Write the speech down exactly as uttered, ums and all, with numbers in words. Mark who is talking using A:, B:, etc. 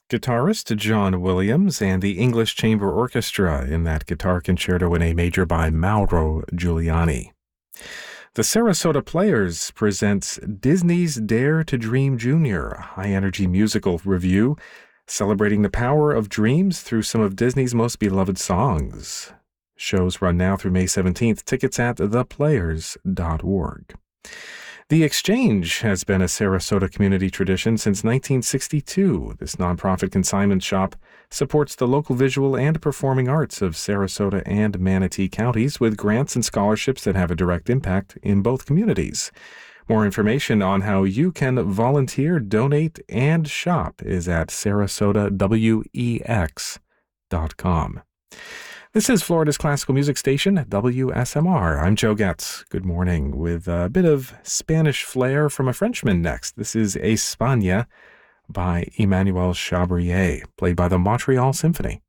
A: Guitarist John Williams and the English Chamber Orchestra in that guitar concerto in A major by Mauro Giuliani. The Sarasota Players presents Disney's Dare to Dream Junior, a high-energy musical review celebrating the power of dreams through some of Disney's most beloved songs. Shows run now through May seventeenth. Tickets at the players dot org. The Exchange has been a Sarasota community tradition since nineteen sixty-two. This nonprofit consignment shop supports the local visual and performing arts of Sarasota and Manatee counties with grants and scholarships that have a direct impact in both communities. More information on how you can volunteer, donate, and shop is at sarasota wex dot com. This is Florida's classical music station, W S M R. I'm Joe Getz. Good morning, with a bit of Spanish flair from a Frenchman next. This is España by Emmanuel Chabrier, played by the Montreal Symphony.